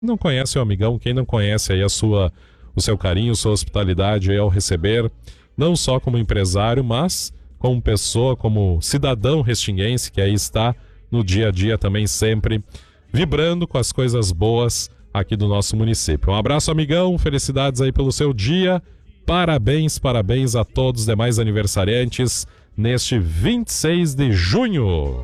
Não conhece o amigão, quem não conhece aí o seu carinho, sua hospitalidade aí ao receber, não só como empresário, mas como pessoa, como cidadão restinguense que aí está no dia a dia também sempre vibrando com as coisas boas aqui do nosso município. Um abraço, amigão, felicidades aí pelo seu dia, parabéns, parabéns a todos os demais aniversariantes neste 26 de junho.